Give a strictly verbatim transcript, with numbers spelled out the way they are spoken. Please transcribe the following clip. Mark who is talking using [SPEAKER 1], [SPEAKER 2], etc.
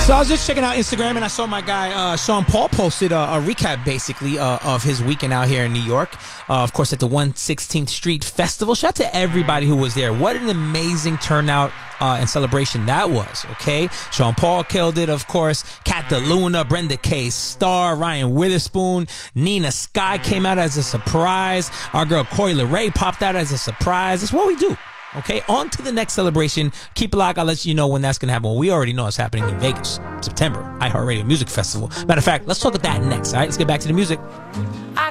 [SPEAKER 1] So I was just checking out Instagram and I saw my guy uh, Sean Paul posted a, a recap basically uh, of his weekend out here in New York. Uh, of course, at the one sixteenth Street Festival. Shout out to everybody who was there. What an amazing turnout uh, and celebration that was. Okay, Sean Paul killed it. Of course, Kat DeLuna, Brenda K. Starr, Ryan Witherspoon, Nina Sky came out as a surprise. Our girl Coi Leray popped out as a surprise. That's what we do. Okay, on to the next celebration. Keep it locked. I'll let you know when that's going to happen. We already know it's happening in Vegas, September, iHeartRadio Music Festival. Matter of fact, let's talk about that next. All right, let's get back to the music.
[SPEAKER 2] I